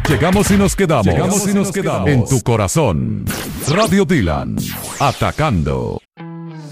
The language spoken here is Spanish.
Llegamos y nos quedamos. En tu corazón. Radio Dylan. Atacando.